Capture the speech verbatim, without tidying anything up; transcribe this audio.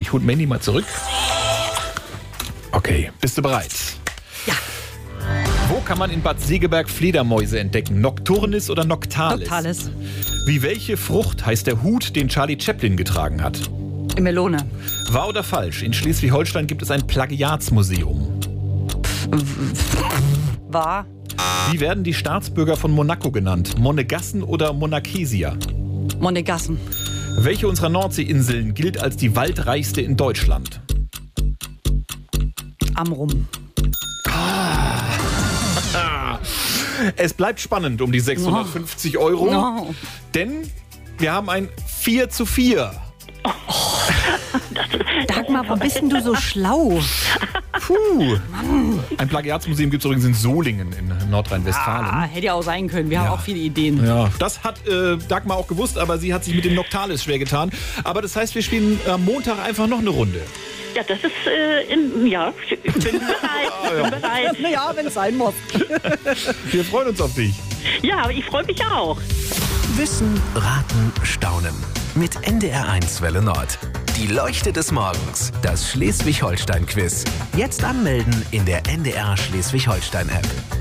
Ich hole Mandy mal zurück. Okay, bist du bereit? Ja. Wo kann man in Bad Segeberg Fledermäuse entdecken? Nocturnis oder Noctalis? Noctalis. Wie welche Frucht heißt der Hut, den Charlie Chaplin getragen hat? Melone. Wahr oder falsch? In Schleswig-Holstein gibt es ein Plagiatsmuseum. Wahr. Wie werden die Staatsbürger von Monaco genannt? Monegassen oder Monarchesier? Monegassen. Welche unserer Nordseeinseln gilt als die waldreichste in Deutschland? Amrum. Es bleibt spannend um die sechshundertfünfzig Euro, No. denn wir haben ein vier zu vier. Dagmar, warum bist denn du so schlau? Puh. Ein Plagiatsmuseum gibt es übrigens in Solingen in Nordrhein-Westfalen. Ah, hätte ja auch sein können. Wir haben auch viele Ideen. Ja, das hat äh, Dagmar auch gewusst, aber sie hat sich mit dem Noctalis schwer getan. Aber das heißt, wir spielen am Montag einfach noch eine Runde. Ja, das ist, äh, in, ja, ich bin bereit, bin bereit. Ja, wenn es sein muss. Wir freuen uns auf dich. Ja, ich freue mich auch. Wissen, raten, staunen. Mit N D R eins Welle Nord. Die Leuchte des Morgens. Das Schleswig-Holstein-Quiz. Jetzt anmelden in der N D R Schleswig-Holstein-App.